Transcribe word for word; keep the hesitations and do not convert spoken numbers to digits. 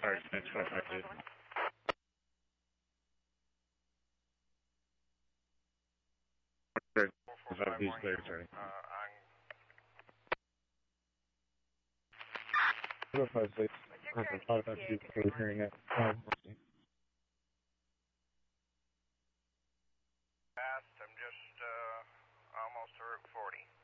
Alright, thanks, five five two. five two clear, sorry. Zero five six, five five two, clear, hearing it. Fast, I'm just, uh, almost to Route forty.